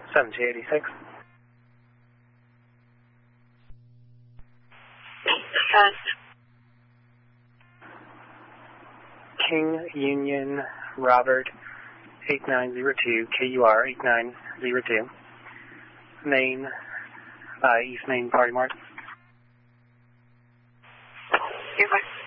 7286. King Union Robert 8902, KUR 8902. Main, East Main Party Mart. Goodbye.